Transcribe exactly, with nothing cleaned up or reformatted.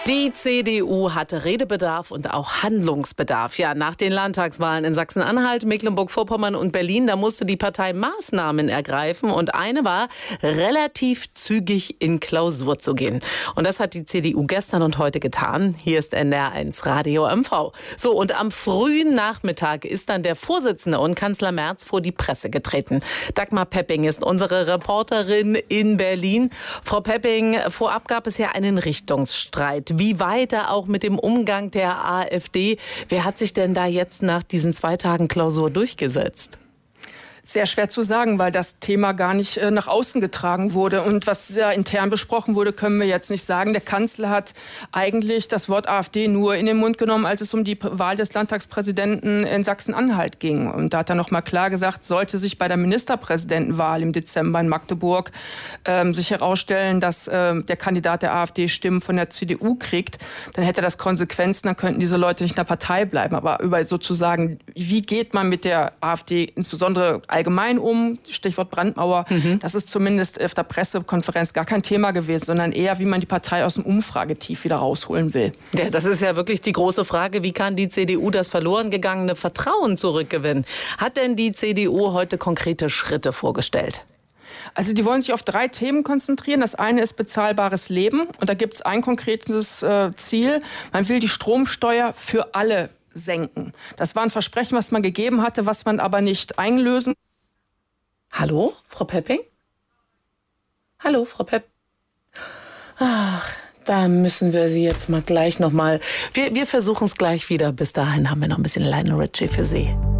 Die C D U hatte Redebedarf und auch Handlungsbedarf. Ja, nach den Landtagswahlen in Sachsen-Anhalt, Mecklenburg-Vorpommern und Berlin, da musste die Partei Maßnahmen ergreifen. Und eine war, relativ zügig in Klausur zu gehen. Und das hat die C D U gestern und heute getan. Hier ist N D R eins Radio M V. So, und am frühen Nachmittag ist dann der Vorsitzende und Kanzler Merz vor die Presse getreten. Dagmar Pepping ist unsere Reporterin in Berlin. Frau Pepping, vorab gab es ja einen Richtungsstreit. Wie weiter auch mit dem Umgang der AfD? Wer hat sich denn da jetzt nach diesen zwei Tagen Klausur durchgesetzt? Sehr schwer zu sagen, weil das Thema gar nicht äh, nach außen getragen wurde. Und was da intern besprochen wurde, können wir jetzt nicht sagen. Der Kanzler hat eigentlich das Wort AfD nur in den Mund genommen, als es um die Wahl des Landtagspräsidenten in Sachsen-Anhalt ging. Und da hat er noch mal klar gesagt, sollte sich bei der Ministerpräsidentenwahl im Dezember in Magdeburg ähm, sich herausstellen, dass äh, der Kandidat der AfD Stimmen von der C D U kriegt, dann hätte das Konsequenzen, dann könnten diese Leute nicht in der Partei bleiben. Aber über sozusagen, wie geht man mit der AfD insbesondere allgemein um, Stichwort Brandmauer, mhm. das ist zumindest auf der Pressekonferenz gar kein Thema gewesen, sondern eher, wie man die Partei aus dem Umfragetief wieder rausholen will. Ja, das ist ja wirklich die große Frage, wie kann die C D U das verloren gegangene Vertrauen zurückgewinnen? Hat denn die C D U heute konkrete Schritte vorgestellt? Also die wollen sich auf drei Themen konzentrieren. Das eine ist bezahlbares Leben. Und da gibt es ein konkretes äh, Ziel. Man will die Stromsteuer für alle senken. Das war ein Versprechen, was man gegeben hatte, was man aber nicht einlösen. Hallo, Frau Pepping? Hallo, Frau Pepp. Ach, da müssen wir Sie jetzt mal gleich noch mal. Wir, wir versuchen es gleich wieder. Bis dahin haben wir noch ein bisschen Lionel Richie für Sie.